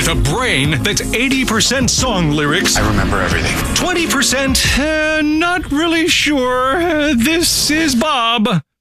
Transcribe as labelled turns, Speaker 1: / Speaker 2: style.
Speaker 1: with a brain that's 80% song lyrics,
Speaker 2: I remember everything.
Speaker 1: 20% not really sure. This is Bob.